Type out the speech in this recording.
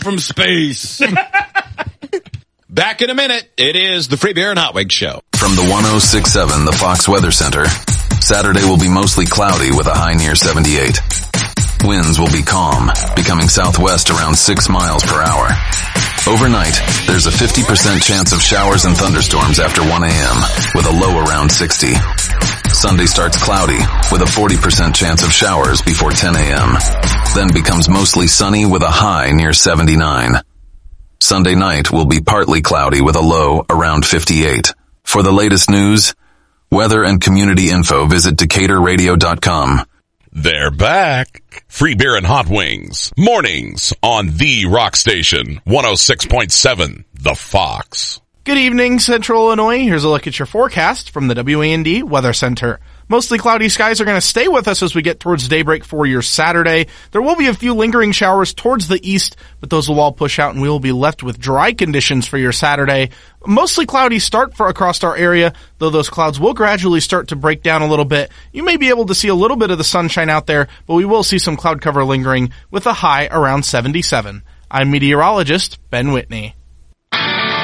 from space. Back in a minute. It is the Free Beer and Hot Wings Show. From the 106.7, the Fox Weather Center. Saturday will be mostly cloudy with a high near 78. Winds will be calm, becoming southwest around 6 miles per hour. Overnight, there's a 50% chance of showers and thunderstorms after 1 a.m. with a low around 60. Sunday starts cloudy with a 40% chance of showers before 10 a.m. Then becomes mostly sunny with a high near 79. Sunday night will be partly cloudy with a low around 58. For the latest news, weather and community info, visit DecaturRadio.com. They're back. Free Beer and Hot Wings. Mornings on the Rock Station. 106.7, The Fox. Good evening, Central Illinois. Here's a look at your forecast from the WAND Weather Center. Mostly cloudy skies are going to stay with us as we get towards daybreak for your Saturday. There will be a few lingering showers towards the east, but those will all push out and we will be left with dry conditions for your Saturday. Mostly cloudy start for across our area, though those clouds will gradually start to break down a little bit. You may be able to see a little bit of the sunshine out there, but we will see some cloud cover lingering with a high around 77. I'm meteorologist Ben Whitney.